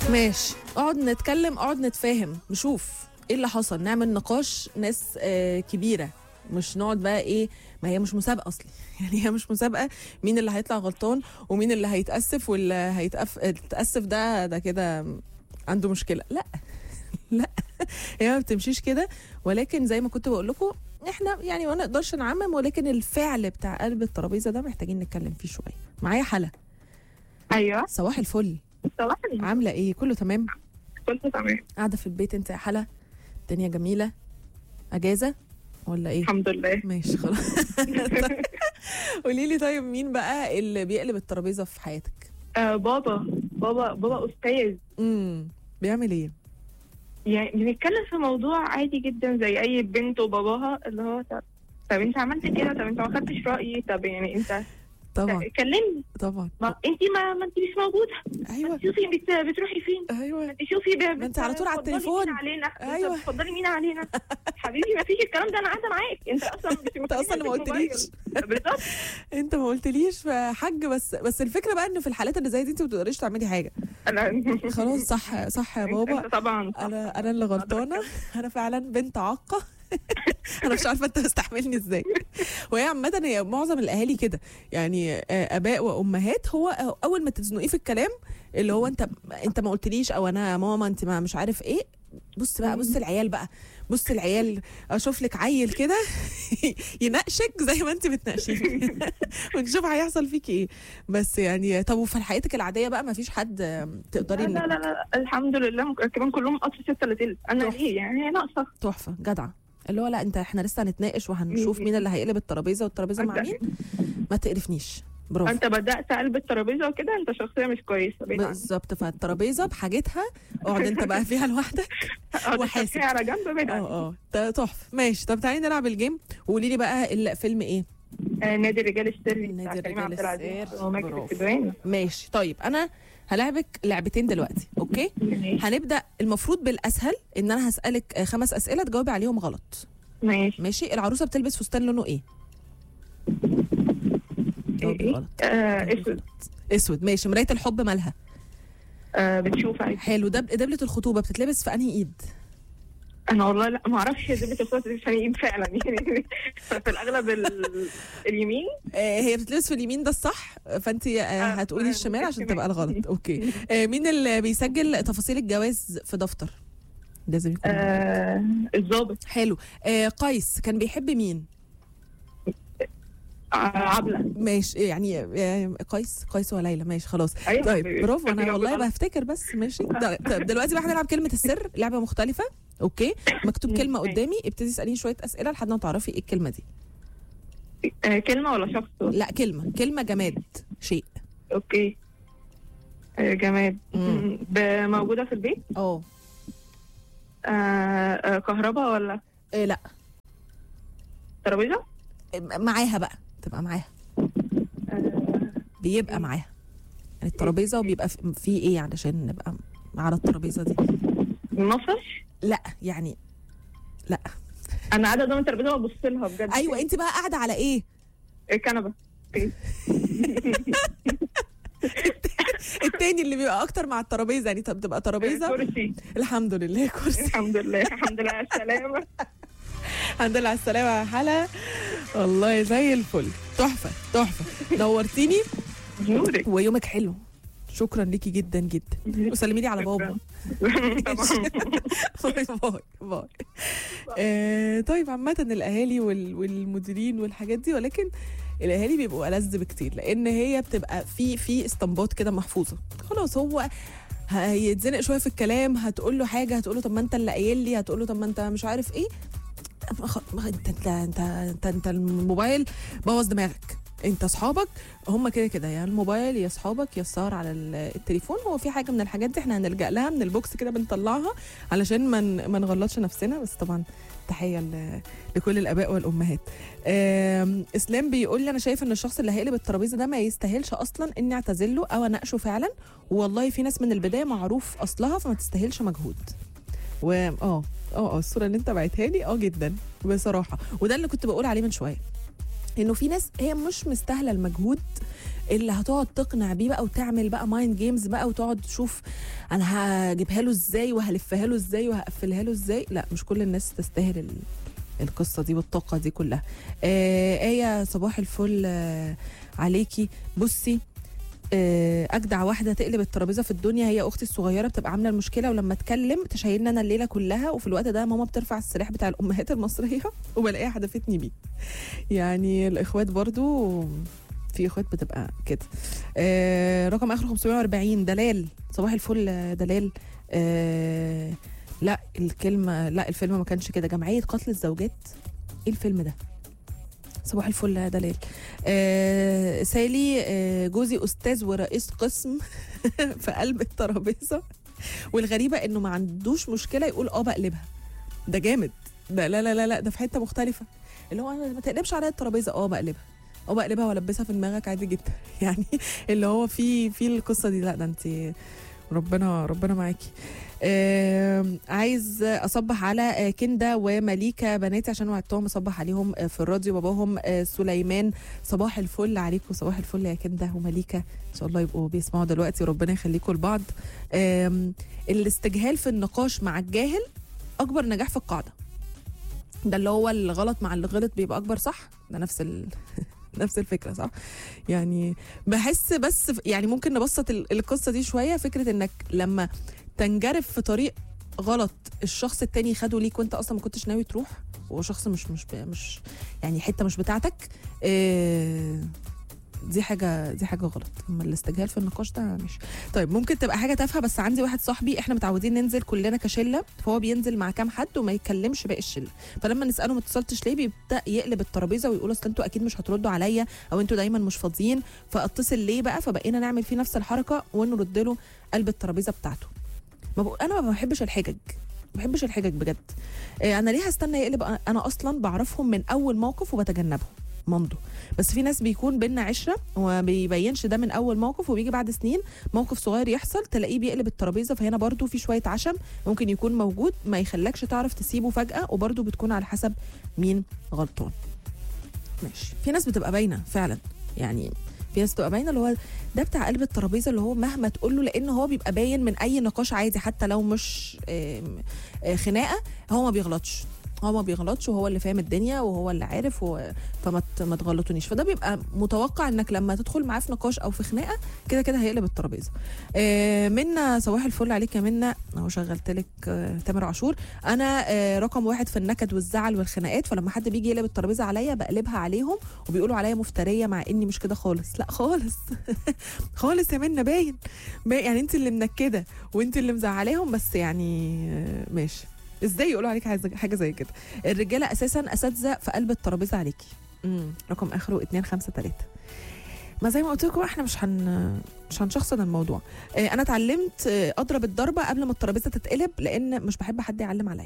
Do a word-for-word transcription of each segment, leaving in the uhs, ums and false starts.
ماشي، اقعد نتكلم، اقعد نتفاهم، نشوف ايه اللي حصل، نعمل نقاش ناس آه كبيره، مش نقعد بقى ايه. ما هي مش مسابقه اصلي يعني هي مش مسابقه مين اللي هيطلع غلطان ومين اللي هيتاسف واللي هيتاسف ده ده كده عنده مشكله. لا لا هي ما بتمشيش كده. ولكن زي ما كنت بقول لكم احنا يعني ما نقدرش نعمم، ولكن الفعل بتاع قلب الترابيزه ده محتاجين نتكلم فيه شويه. معايا حلا. ايوه صباح الفل، صباح النور. عامله ايه؟ كله تمام؟ كنت تمام قاعده في البيت انت يا حلا؟ الدنيا جميله؟ اجازه ولا ايه؟ الحمد لله. ماشي خلاص. قولي لي طيب، مين بقى اللي بيقلب الترابيزه في حياتك؟ آه بابا بابا بابا استاذ. امم بيعمل ايه؟ يعني بنتكلم في موضوع عادي جدا زي اي بنت وباباها، اللي هو طب, طب انت عملت كده، طب انت ما خدتش رايي، طب يعني انت طبعا كلمني. طبعا. ما انت ما, ما انت مش موجوده. ايوه شوفي بت... بتروحي فين. ايوه انت شوفي ب... ما انت على طول على بتفضلي التليفون. مين علينا. أيوة. بتفضلي مين علينا. حبيبي ما فيش الكلام ده، انا قاعده معاك. انت اصلا مش انت اصلا ما قلتليش. بالظبط. انت ما قلتليش يا حاج. بس بس الفكره بقى ان في الحالات اللي زي دي انت ما بتقدريش تعملي حاجه. انا خلاص صح صح يا بابا. انت طبعا صح. انا انا اللي غلطانه. انا فعلا بنت عاقه. انا مش عارفه انت مستحملني ازاي. وهي عامه هي معظم الاهالي كده يعني، اباء وامهات. هو اول ما تزنقيه في الكلام اللي هو انت انت ما قلتليش، او انا ماما انت ما مش عارف ايه. بص بقى، بص العيال بقى، بص العيال. اشوف لك عيل كده يناقشك زي ما انت بتناقشيني ونشوف هيحصل فيكي ايه. بس يعني طب وفي حياتك العاديه بقى ما فيش حد تقدري؟ لا لا لا الحمد لله، كمان كلهم قصر ستة الا تلت. انا ليه يعني ناقصه؟ تحفه جدعه. اللي هو لا انت احنا لسه هنتناقش وهنشوف مين اللي هيقلب الترابيزه والترابيزه مع مين. ما تقرفنيش. برافو. انت بدات قلب الترابيزه وكده، انت شخصيه مش كويسه. بالظبط. فالترابيزه بحاجتها اقعد انت بقى فيها لوحدك وحاسب على جنب. بعيد اه اه تحفه. ماشي طب تعالي نلعب الجيم. وقولي لي بقى الفيلم ايه؟ آه نادي الرجال السري. نادي الرجال السري. ماشي طيب انا هلعبك لعبتين دلوقتي. اوكي هنبدا. المفروض بالاسهل ان انا هسالك خمس اسئله تجاوبي عليهم غلط. ماشي ماشي. العروسه بتلبس فستان لونه ايه؟ جاوبي غلط. آه اسود. اسود. ماشي. مرايه الحب مالها؟ آه بتشوف عادي. حلو. دب... دبله الخطوبه بتتلبس في انهي ايد؟ انا والله لا ما اعرفش دبله الخطوبه في انهي ايد فعلا يعني. في الاغلب ال... اليمين. آه هي بتتلبس في اليمين ده الصح، فانت آه هتقولي الشمال عشان تبقى الغلط. اوكي. آه مين اللي بيسجل تفاصيل الجواز في دفتر؟ لازم يكون آه الضابط. حلو. آه قيس كان بيحب مين؟ عبلة. ماشي يعني قيس قيس وليلى. ماشي خلاص. أيوة. طيب برافو. انا والله بفتكر بس. ماشي. طيب دلوقتي بقى هنلعب كلمة السر، لعبة مختلفة. اوكي مكتوب كلمة قدامي، ابتدي اسأليني شوية اسئلة لحد ما تعرفي ايه الكلمة دي. آه كلمة ولا شخص؟ لا كلمة. كلمة جماد شيء. اوكي. آه جماد. موجودة في البيت؟ اه آه كهرباء ولا؟ إيه لا. ترابيزة؟ معاها بقى، تبقى معاها. آه بيبقى معاها يعني الترابيزة، وبيبقى في ايه علشان نبقى على الترابيزة دي؟ نفش؟ لا يعني لا. انا قاعدة قدام الترابيزة وببص لها بجد. ايوه انت بقى قاعدة على ايه؟ الكنبة. التاني اللي بيبقى اكتر مع الترابيزه يعني. طب تبقى ترابيزه. كرسي. الحمد لله كرسي. الحمد لله الحمد لله على السلامه. الحمد لله على السلامه يا حلا. والله زي الفل. تحفه تحفه. نورتيني. نورك. ويومك حلو. شكرا ليكي جدا جدا. وسلمي لي على بابا. باي باي باي. آه طيب عامه الاهالي والمديرين والحاجات دي، ولكن الاهالي بيبقوا ألذ بكتير، لان هي بتبقى في في استنباط كده محفوظه. خلاص هو هيتزنق شويه في الكلام، هتقول له حاجه هتقول له طب ما انت اللي قايل لي، هتقول له طب ما انت مش عارف ايه. انت انت انت انت, انت الموبايل بوظ دماغك. انت اصحابك هم كده كده، يا يعني الموبايل يا اصحابك يا السهر على التليفون. هو في حاجه من الحاجات دي احنا هنلجأ لها من البوكس كده بنطلعها علشان ما ما نغلطش نفسنا. بس طبعا تحيه لكل الاباء والامهات. اسلام بيقول لي انا شايف ان الشخص اللي هيقلب الترابيزه ده ما يستاهلش اصلا اني اعتذر له او اناقشه فعلا، والله في ناس من البدايه معروف اصلها فما تستاهلش مجهود. و اه اه اه الصوره اللي انت بعتها لي اه جدا بصراحه، وده اللي كنت بقول عليه من شويه. انه في ناس هي مش مستاهله المجهود اللي هتقعد تقنع بيه بقى وتعمل بقى مايند جيمز بقى وتقعد تشوف انا هجيبها له ازاي وهلفها له ازاي وهقفلها له ازاي. لا مش كل الناس تستاهل ال... القصه دي والطاقه دي كلها. آه ايه صباح الفل آه عليكي. بصي آه اجدع واحده تقلب الترابيزه في الدنيا هي اختي الصغيره، بتبقى عامله المشكله ولما اتكلم تشيلنا انا الليله كلها، وفي الوقت ده ماما بترفع السلاح بتاع الامهات المصريه وبلاقيها حدفتني بيه. يعني الاخوات برضو في اخوات بتبقى كده. آه رقم اخر خمسمية واربعين دلال. صباح الفل دلال. آه لا الكلمه لا الفيلم ما كانش كده. جمعيه قتل الزوجات، ايه الفيلم ده؟ صباح الفل دلال. آه سالي آه جوزي استاذ ورئيس قسم في قلب الترابيزه، والغريبه انه ما عندوش مشكله يقول اه بقلبها. ده جامد ده. لا لا لا لا ده في حته مختلفه، اللي هو انا ما تقلبش عليا الترابيزه اه بقلبها او بقلبها والبسها في دماغك عادي جدا. يعني اللي هو في في القصه دي. لا ده انت ربنا ربنا معاكي. آه عايز اصبح على كندا ومليكه بناتي عشان وعدتهم اصبح عليهم في الراديو. باباهم آه سليمان. صباح الفل عليكم. صباح الفل يا كندا ومليكه، ان شاء الله يبقوا بيسمعوا دلوقتي وربنا يخليكم لبعض. آه الاستجهال في النقاش مع الجاهل اكبر نجاح في القاعده. ده اللي هو الغلط مع اللي غلط بيبقى اكبر صح. ده نفس ال... نفس الفكره صح. يعني بحس بس يعني ممكن نبسط القصه دي شويه. فكره انك لما تنجرف في طريق غلط الشخص التاني خده ليك وانت اصلا ما كنتش ناوي تروح، وهو شخص مش مش مش يعني حته مش بتاعتك، اه دي حاجه دي حاجه غلط. اما الاستجهال في النقاش ده مش طيب. ممكن تبقى حاجه تافهه، بس عندي واحد صاحبي احنا متعودين ننزل كلنا كشله، فهو بينزل مع كام حد وما يتكلمش باقي الشله، فلما نساله ما اتصلتش ليه بيبدا يقلب الترابيزه ويقول اصل انتوا اكيد مش هتردوا عليا او انتوا دايما مش فاضيين، فاتصل ليه بقى. فبقينا نعمل فيه نفس الحركه ونرد له قلب الترابيزه بتاعته. ما بقول انا ما بحبش الحجج، ما بحبش الحجج بجد. اه انا ليه هستنى يقلب؟ انا اصلا بعرفهم من اول موقف وبتجنبهم ممضوا. بس في ناس بيكون بينا عشره وما بيبينش ده من اول موقف، وبيجي بعد سنين موقف صغير يحصل تلاقيه بيقلب الترابيزه. فهنا برضو في شويه عشم ممكن يكون موجود ما يخلكش تعرف تسيبه فجاه، وبرضو بتكون على حسب مين غلطان. ماشي. في ناس بتبقى باينه فعلا، يعني في ناس بتبقى باينه اللي هو ده بتاع قلب الترابيزه، اللي هو مهما تقول له، لان هو بيبقى باين من اي نقاش عادي حتى لو مش خناقه، هو ما بيغلطش هو ما بيغلطش وهو اللي فاهم الدنيا وهو اللي عارف و... فما ما تغلطونيش. فده بيبقى متوقع انك لما تدخل معاه في نقاش او في خناقه كده كده هيقلب الترابيزه. آه منا صباح الفل عليك يا منا. اهو شغلت لك آه تامر عاشور. انا آه رقم واحد في النكد والزعل والخناقات، فلما حد بيجي يقلب الترابيزه عليا بقلبها عليهم وبيقولوا عليا مفتريه، مع اني مش كده خالص. لا خالص خالص يا منا. باين يعني انت اللي منكده وانت اللي مزعلاهم، بس يعني آه ماشي. ازاي يقولوا عليك حاجه زي كده؟ الرجاله اساسا اساتذه في قلب الترابيزه عليكي. امم رقم اخره اتنين خمسة تلاتة. ما زي ما قلت لكم احنا مش هن مش هنشخصن الموضوع. اه انا اتعلمت اه اضرب الضربه قبل ما الترابيزه تتقلب، لان مش بحب حد يعلم عليا.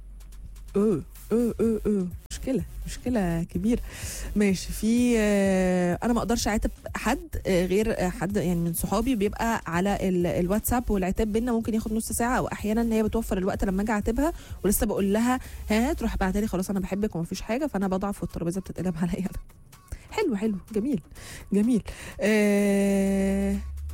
اوه اوه اوه اوه مشكله مشكله كبيره. ماشي. في آه انا ما اقدرش اعاتب حد آه غير آه حد يعني من صحابي، بيبقى على الواتساب، والعتاب بينا ممكن ياخد نص ساعه، او احيانا هي بتوفر الوقت لما اجي اعاتبها ولسه بقول لها ها تروح بعتها لي خلاص انا بحبك ومفيش حاجه، فانا بضعف والترابيزه بتتقلب عليا. حلو حلو جميل جميل. آه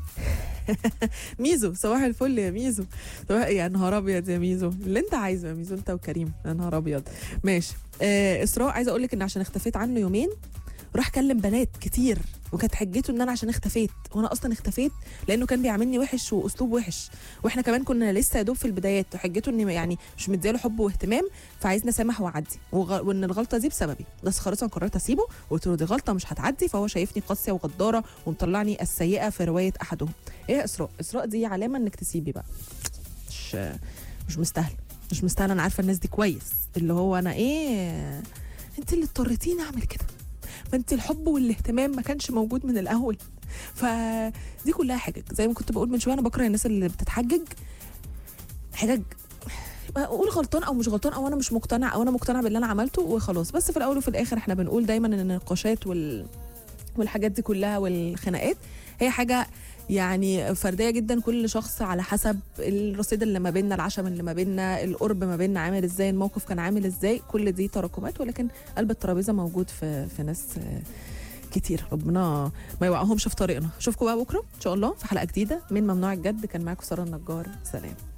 ميزو صباح الفل يا ميزو. يا نهار ابيض يا ميزو، اللي انت عايزه يا ميزو انت وكريم. يا نهار ابيض. ماشي. آه اسراء عايزه اقول لك ان عشان اختفيت عنه يومين راح كلم بنات كتير، وكانت حجته ان انا عشان اختفيت، وانا اصلا اختفيت لانه كان بيعاملني وحش واسلوب وحش، واحنا كمان كنا لسه يا دوب في البدايات، وحجته اني يعني مش مدياله حب واهتمام، فعايزني اسامح واعدي، وغ... وان الغلطه دي بسببي. بس خلاص انا قررت اسيبه وقلت له دي غلطه مش هتعدي، فهو شايفني قاسيه وغداره ومطلعني السيئه في روايه احدهم. ايه يا اسراء؟ اسراء دي علامه انك تسيبي بقى. مش مش مستاهله مش مستاهله. انا عارفه الناس دي كويس، اللي هو انا ايه انت اللي اضطريتيني اعمل كده، ما انت الحب والاهتمام ما كانش موجود من الاول. فدي كلها حجج. زي ما كنت بقول من شويه انا بكره الناس اللي بتتحجج حجج. اقول غلطان او مش غلطان، او انا مش مقتنع او انا مقتنع باللي انا عملته وخلاص. بس في الاول وفي الاخر احنا بنقول دايما ان النقاشات وال والحاجات دي كلها والخناقات هي حاجه يعني فرديه جدا، كل شخص على حسب الرصيد اللي ما بيننا، العشم اللي ما بيننا، القرب ما بيننا عامل ازاي، الموقف كان عامل ازاي، كل دي تراكمات. ولكن قلب الترابيزه موجود في في ناس كتير، ربنا ما يوقعهمش في طريقنا. اشوفكم بقى بكره ان شاء الله في حلقه جديده من ممنوع الجد. كان معاكم ساره النجار، سلام.